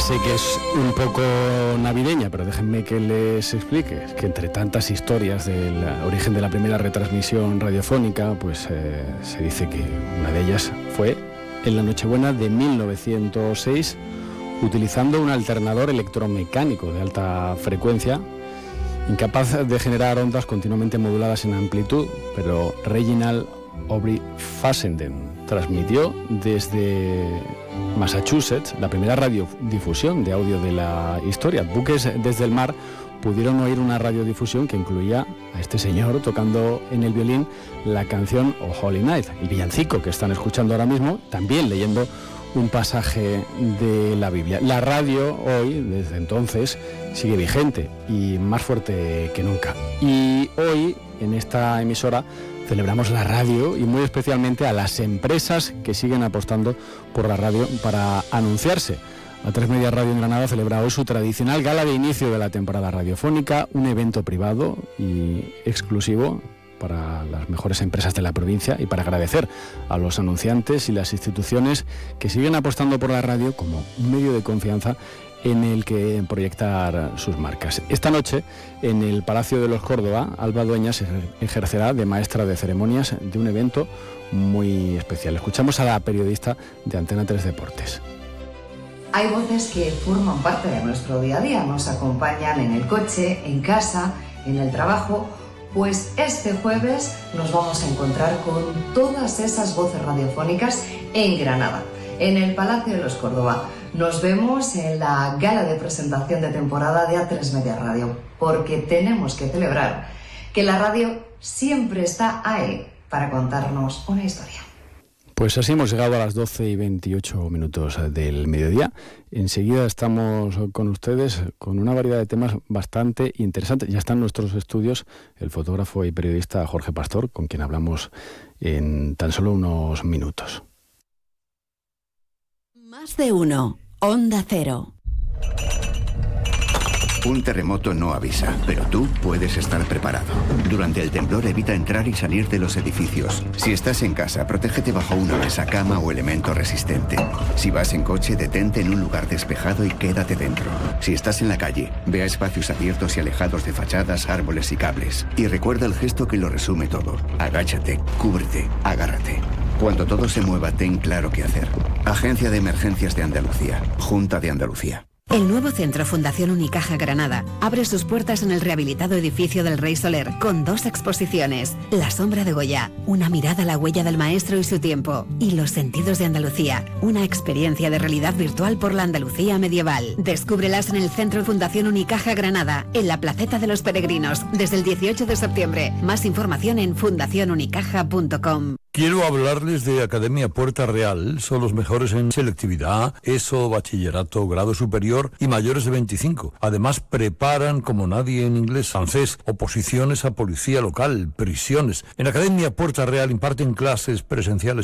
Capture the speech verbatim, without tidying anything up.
Sé que es un poco navideña, pero déjenme que les explique que entre tantas historias del origen de la primera retransmisión radiofónica, pues eh, se dice que una de ellas fue en la Nochebuena de mil novecientos seis, utilizando un alternador electromecánico de alta frecuencia, incapaz de generar ondas continuamente moduladas en amplitud, pero Reginald Aubrey Fessenden transmitió desde Massachusetts la primera radiodifusión de audio de la historia. Buques desde el mar pudieron oír una radiodifusión que incluía a este señor tocando en el violín la canción Oh Holy Night, el villancico que están escuchando ahora mismo, también leyendo un pasaje de la Biblia. La radio hoy, desde entonces, sigue vigente y más fuerte que nunca. Y hoy, en esta emisora, celebramos la radio y muy especialmente a las empresas que siguen apostando por la radio para anunciarse. A tres Media Radio en Granada celebra hoy su tradicional gala de inicio de la temporada radiofónica, un evento privado y exclusivo para las mejores empresas de la provincia y para agradecer a los anunciantes y las instituciones que siguen apostando por la radio como un medio de confianza en el que proyectar sus marcas. Esta noche, en el Palacio de los Córdoba, Alba Dueñas ejercerá de maestra de ceremonias de un evento muy especial. Escuchamos a la periodista de Antena tres Deportes. Hay voces que forman parte de nuestro día a día, nos acompañan en el coche, en casa, en el trabajo. Pues este jueves nos vamos a encontrar con todas esas voces radiofónicas en Granada, en el Palacio de los Córdoba. Nos vemos en la gala de presentación de temporada de A tres Media Radio, porque tenemos que celebrar que la radio siempre está ahí para contarnos una historia. Pues así hemos llegado a las doce y veintiocho minutos del mediodía. Enseguida estamos con ustedes con una variedad de temas bastante interesantes. Ya está en nuestros estudios el fotógrafo y periodista Jorge Pastor, con quien hablamos en tan solo unos minutos. Más de uno. Onda Cero. Un terremoto no avisa, pero tú puedes estar preparado. Durante el temblor evita entrar y salir de los edificios. Si estás en casa, protégete bajo una mesa, cama o elemento resistente. Si vas en coche, detente en un lugar despejado y quédate dentro. Si estás en la calle, ve a espacios abiertos y alejados de fachadas, árboles y cables. Y recuerda el gesto que lo resume todo. Agáchate, cúbrete, agárrate. Cuando todo se mueva, ten claro qué hacer. Agencia de Emergencias de Andalucía. Junta de Andalucía. El nuevo Centro Fundación Unicaja Granada abre sus puertas en el rehabilitado edificio del Rey Soler con dos exposiciones: La sombra de Goya, una mirada a la huella del maestro y su tiempo, y Los sentidos de Andalucía, una experiencia de realidad virtual por la Andalucía medieval. Descúbrelas en el Centro Fundación Unicaja Granada, en la Placeta de los Peregrinos, desde el dieciocho de septiembre. Más información en fundación unicaja punto com. Quiero hablarles de Academia Puerta Real. Son los mejores en selectividad, ESO, bachillerato, grado superior y mayores de veinticinco. Además, preparan como nadie en inglés, francés, oposiciones a policía local, prisiones. En Academia Puerta Real imparten clases presenciales